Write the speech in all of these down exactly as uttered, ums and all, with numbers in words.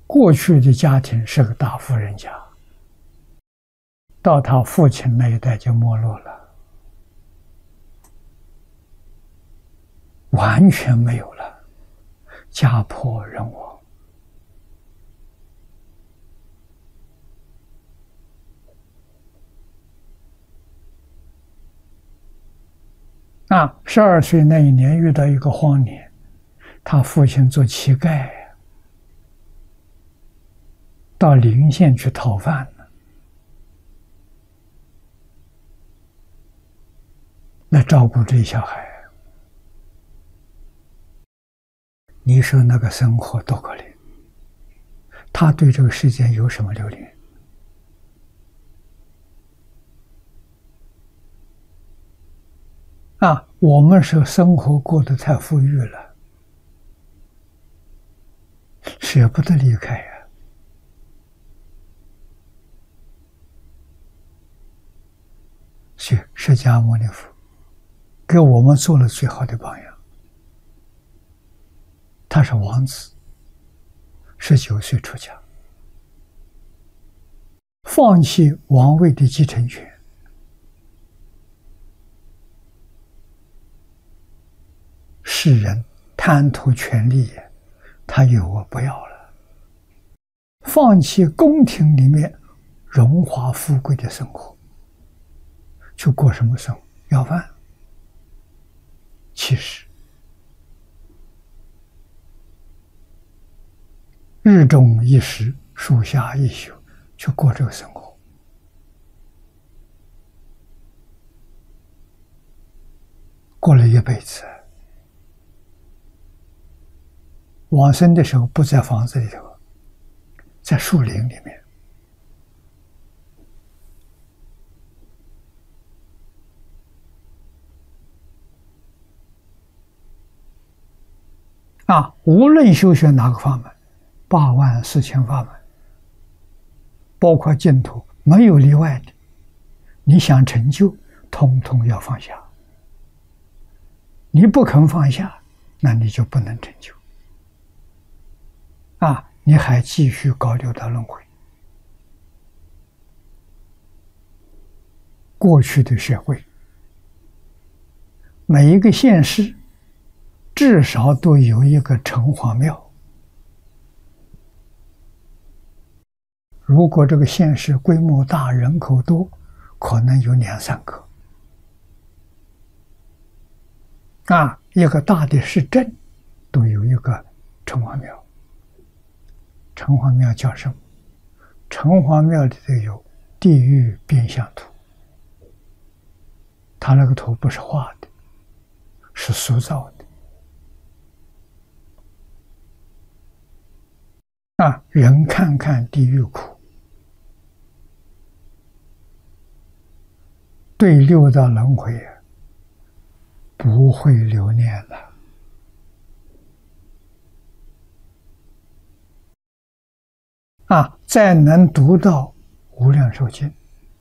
过去的家庭是个大富人家，到他父亲那一代就没落了，完全没有了，家破人亡。啊，十二岁那一年遇到一个荒年，他父亲做乞丐，到临县去讨饭了。来照顾这小孩，你说那个生活多可怜，他对这个世界有什么留恋？啊，我们是生活过得太富裕了，舍不得离开呀。所以释迦牟尼佛给我们做了最好的榜样。他是王子，十九岁出家，放弃王位的继承权，世人贪图权力也，他有我不要了，放弃宫廷里面荣华富贵的生活，去过什么生活？要饭。其实日中一时，树下一宿，去过这个生活。过了一辈子，往生的时候不在房子里头，在树林里面。啊，无论修学哪个法门，八万四千法门，包括净土，没有例外的。你想成就，通通要放下。你不肯放下，那你就不能成就。啊，你还继续搞六道轮回。过去的社会，每一个县市至少都有一个城隍庙。如果这个县市规模大、人口多，可能有两三个。啊，一个大的市镇都有一个城隍庙。城隍庙叫什么？城隍庙里头有地狱变相图，他那个图不是画的，是塑造的。啊，人看看地狱苦，对六道轮回不会留恋了。啊，再能读到无量寿经，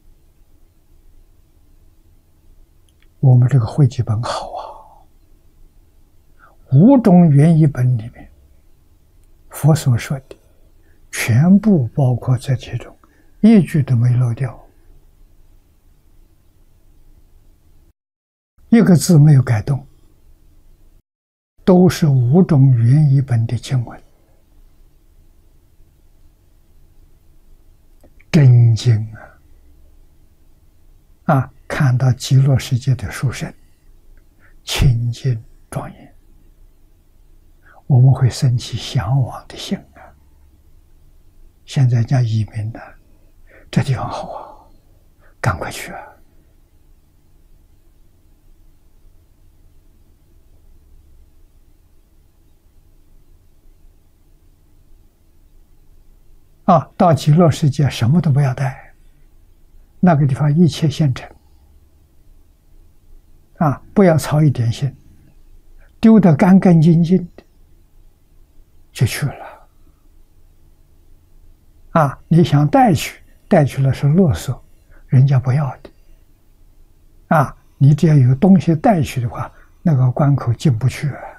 我们这个汇集本好啊！五种原译本里面，佛所说的全部包括在其中，一句都没漏掉，一个字没有改动，都是五种原译本的经文。真经啊！啊，看到极乐世界的殊胜，清净庄严，我们会生起向往的心啊！现在讲移民的，这地方好啊，赶快去啊！啊，到极乐世界什么都不要带，那个地方一切现成。啊，不要操一点心，丢得干干净净的就去了。啊，你想带去，带去了是勒索，人家不要的。啊，你只要有东西带去的话，那个关口进不去啊。